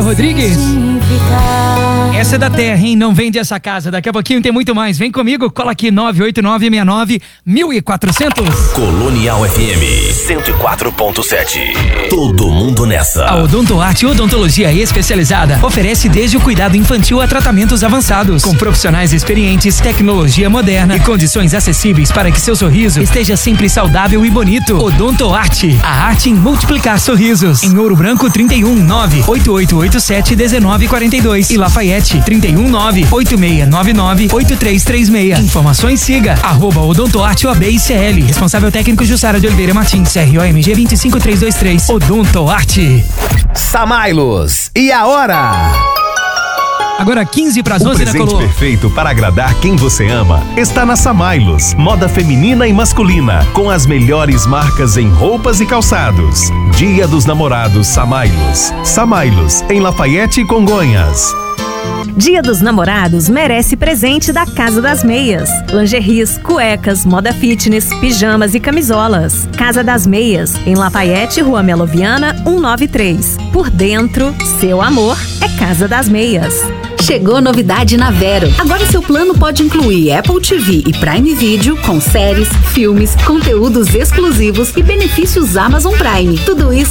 Rodrigues. Essa é da terra, hein? Não vende essa casa. Daqui a pouquinho tem muito mais. Vem comigo, cola aqui 98969-1400. Colonial FM 104.7. Todo mundo nessa. A Odontoarte Odontologia Especializada oferece desde o cuidado infantil a tratamentos avançados, com profissionais experientes, tecnologia moderna e condições acessíveis para que seu sorriso esteja sempre saudável e bonito. Odontoarte, a arte em multiplicar sorrisos. Em Ouro Branco 319-8887-1942 e Lafayette 319-8699-8336. Informações siga @Odontoarte OAB-ICL. Responsável técnico Jussara de Oliveira Martins, CROMG 25323. Odontoarte. Samailos, e a hora? Agora 15 para as 11 da presente Colô. perfeito para agradar quem você ama está na Samailos. Moda feminina e masculina, com as melhores marcas em roupas e calçados. Dia dos Namorados Samailos. Samailos, em Lafayette e Congonhas. Dia dos Namorados merece presente da Casa das Meias. Lingeries, cuecas, moda fitness, pijamas e camisolas. Casa das Meias, em Lafayette, Rua Meloviana, 193. Por dentro, seu amor é Casa das Meias. Chegou novidade na Vero. Agora seu plano pode incluir Apple TV e Prime Video com séries, filmes, conteúdos exclusivos e benefícios Amazon Prime. Tudo isso